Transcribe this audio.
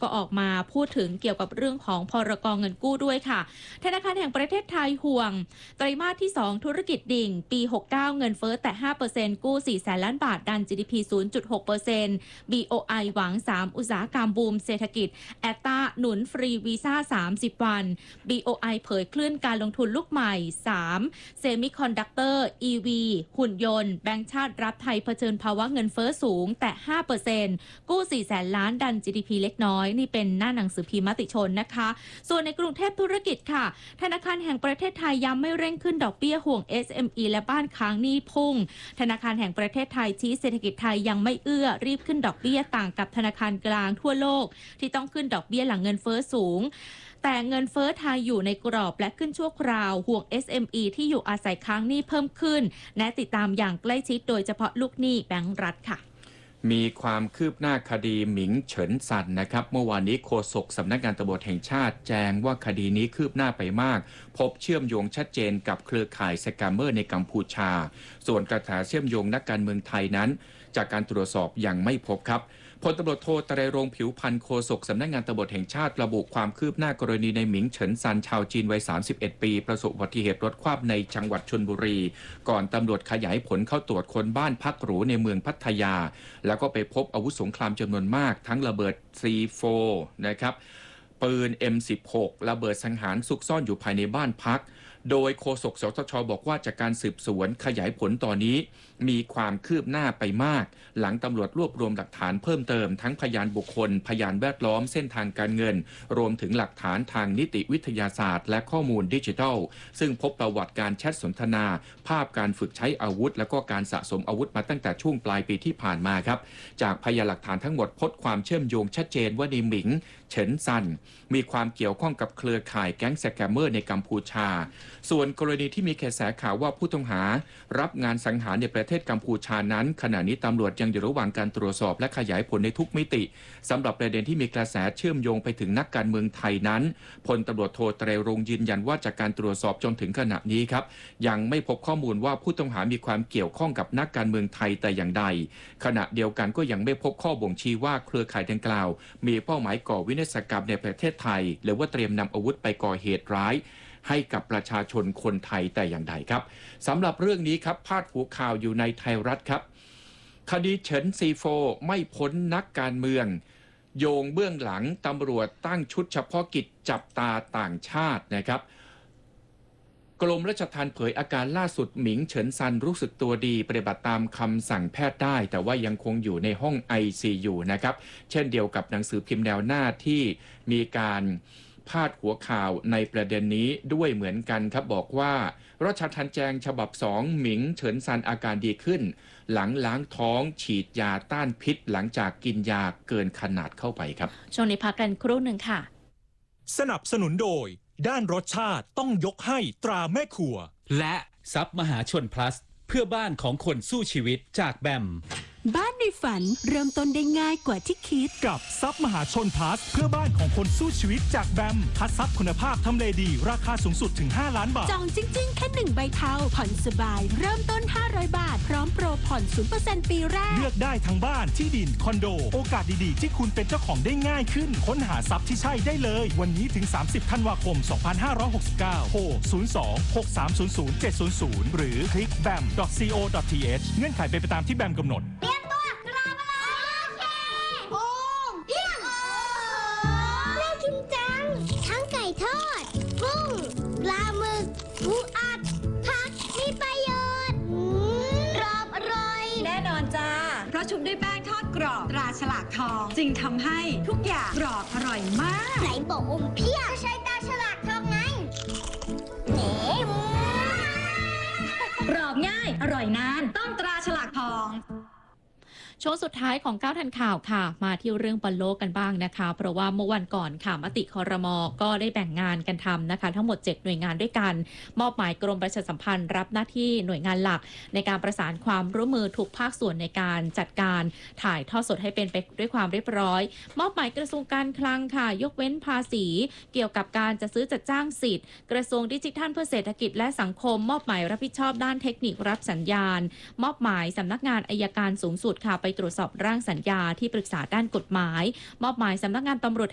ก็ออกมาพูดถึงเกี่ยวกับเรื่องของพรก.เงินกู้ด้วยค่ะธนาคารแห่งประเทศไทยห่วงไตรมาสที่2ธุรกิจดิ่งปี69เงินเฟ้อแต่ 5% กู้4แสนล้านบาทดัน GDP 0.6% BOI หวัง3อุตสาหกรรมบูมเศรษฐกิจแอตตาหนุนฟรีวีซ่า30วัน BOI เผยคลื่นการลงทุนลูกใหม่3เซมิคอนดักเตอร์ EV หุ่นยนต์แบงก์ชาติรับไทยเผชิญภาวะเงินเฟ้อสูงแต่ 5% กู้4แสนล้านดัน GDP เล็กน้อยนี่เป็นหน้าหนังสือพิมพ์มติชนนะคะส่วนในกรุงเทพธุรกิจค่ะธนาคารแห่งประเทศไทยย้ำไม่เร่งขึ้นดอกเบี้ยห่วง SME และบ้านค้างหนี้พุ่งธนาคารแห่งประเทศไทยชี้เศรษฐกิจไทยยังไม่เอื้อรีบขึ้นดอกเบี้ยต่างกับธนาคารกลางทั่วโลกที่ต้องขึ้นดอกเบี้ยหลังเงินเฟ้อสูงแต่เงินเฟ้อไทยอยู่ในกรอบและขึ้นชั่วคราวห่วง SME ที่อยู่อาศัยค้างหนี้เพิ่มขึ้นและติดตามอย่างใกล้ชิดโดยเฉพาะลูกหนี้แบงก์รัฐค่ะมีความคืบหน้าคดีหมิงเฉินซันนะครับเมื่อวานนี้โฆษกสำนักงานตำรวจแห่งชาติแจ้งว่าคดีนี้คืบหน้าไปมากพบเชื่อมโยงชัดเจนกับเครือข่ายสแกมเมอร์ในกัมพูชาส่วนกระแสเชื่อมโยงนักการเมืองไทยนั้นจากการตรวจสอบยังไม่พบครับพลตำรวจโทไตรรงค์ผิวพรรณโฆษกสำนักงานตำรวจแห่งชาติระบุความคืบหน้ากรณีในหมิงเฉินซันชาวจีนวัย31ปีประสบอุบัติเหตุรถคว่ำในจังหวัดชลบุรีก่อนตำรวจขยายผลเข้าตรวจค้นบ้านพักหรูในเมืองพัทยาแล้วก็ไปพบอาวุธสงครามจำนวนมากทั้งระเบิด C4 นะครับปืน M16 ระเบิดสังหารซุกซ่อนอยู่ภายในบ้านพักโดยโฆษกสตช.บอกว่าจากการสืบสวนขยายผลตอนนี้มีความคืบหน้าไปมากหลังตำรวจรวบรวมหลักฐานเพิ่มเติมทั้งพยานบุคคลพยานแวดล้อมเส้นทางการเงินรวมถึงหลักฐานทางนิติวิทยาศาสตร์และข้อมูลดิจิทัลซึ่งพบประวัติการแชทสนทนาภาพการฝึกใช้อาวุธและก็การสะสมอาวุธมาตั้งแต่ช่วงปลายปีที่ผ่านมาครับจากพยานหลักฐานทั้งหมดพบความเชื่อมโยงชัดเจนว่าในหมิงเฉินซันมีความเกี่ยวข้องกับเครือข่ายแก๊งสแกมเมอร์ในกัมพูชาส่วนกรณีที่มีกระแสข่าวว่าผู้ต้องหารับงานสังหารในประเทศกัมพูชานั้นขณะนี้ตำรวจยังอยู่ระหว่างการตรวจสอบและขยายผลในทุกมิติสำหรับประเด็นที่มีกระแสเชื่อมโยงไปถึงนักการเมืองไทยนั้นพลตำรวจโทไตรรงค์ยืนยันว่าจากการตรวจสอบจนถึงขณะนี้ครับยังไม่พบข้อมูลว่าผู้ต้องหามีความเกี่ยวข้องกับนักการเมืองไทยแต่อย่างใดขณะเดียวกันก็ยังไม่พบข้อบ่งชี้ว่าเครือข่ายดังกล่าวมีเป้าหมายก่อวินาศกรรมในประเทศไทยหรือว่าเตรียมนำอาวุธไปก่อเหตุร้ายให้กับประชาชนคนไทยแต่อย่างใดครับสำหรับเรื่องนี้ครับพาดหัวข่าวอยู่ในไทยรัฐครับคดีเฉินซีโฟไม่พ้นนักการเมืองโยงเบื้องหลังตำรวจตั้งชุดเฉพาะกิจจับตาต่างชาตินะครับกรมราชทัณฑ์เผยอาการล่าสุดหมิงเฉินซันรู้สึกตัวดีปฏิบัติตามคำสั่งแพทย์ได้แต่ว่ายังคงอยู่ในห้อง ICU นะครับเช่นเดียวกับหนังสือพิมพ์แนวหน้าที่มีการพาดหัวข่าวในประเด็นนี้ด้วยเหมือนกันครับบอกว่าราชทัณฑ์แจงฉบับ2หมิงเฉินซันอาการดีขึ้นหลังล้างท้องฉีดยาต้านพิษหลังจากกินยาเกินขนาดเข้าไปครับช่วงนี้พักกันครู่หนึ่งค่ะสนับสนุนโดยด้านรสชาติต้องยกให้ตราแม่ครัวและซับมหาชน plus เพื่อบ้านของคนสู้ชีวิตจากแบมบ้านในฝันเริ่มต้นได้ง่ายกว่าที่คิดกับซับมหาชนพลัสเพื่อบ้านของคนสู้ชีวิตจากแบมคัดซับคุณภาพทำเลดีราคาสูงสุดถึง5 ล้านบาทจองจริงๆแค่1ใบเทาผ่อนสบายเริ่มต้น500 บาทพร้อมโปรผ่อน 0% ปีแรกเลือกได้ทั้งบ้านที่ดินคอนโดโอกาสดีๆที่คุณเป็นเจ้าของได้ง่ายขึ้นค้นหาซับที่ใช่ได้เลยวันนี้ถึง30ธันวาคม2569โทร02-6300-700หรือคลิก bam.co.th เงื่อนไขเป็นไปตามที่แบมกำหนดชุบด้วยแป้งทอดกรอบตราฉลากทองจึงทำให้ทุกอย่างกรอบอร่อยมากไหนบอกอมเพี้ยใช้ตราฉลากทองไงเน่กรอบง่ายอร่อยนานต้องตราฉลากทองช่วงสุดท้ายของ9ทันข่าวค่ะมาที่เรื่องบอลโลกกันบ้างนะคะเพราะว่าเมื่อวันก่อนค่ะมติครม.ก็ได้แบ่งงานกันทำนะคะทั้งหมด7หน่วยงานด้วยกันมอบหมายกรมประชาสัมพันธ์รับหน้าที่หน่วยงานหลักในการประสานความร่วมมือทุกภาคส่วนในการจัดการถ่ายทอดสดให้เป็นไปด้วยความเรียบร้อยมอบหมายกระทรวงการคลังค่ะยกเว้นภาษีเกี่ยวกับการจัดซื้อจัดจ้างสิทธิ์กระทรวงดิจิทัลเพื่อเศรษฐกิจและสังคมมอบหมายรับผิดชอบด้านเทคนิครับสัญญาณมอบหมายสำนักงานอัยการสูงสุดค่ะไปตรวจสอบร่างสัญญาที่ปรึกษาด้านกฎหมายมอบหมายสำนักงานตำรวจ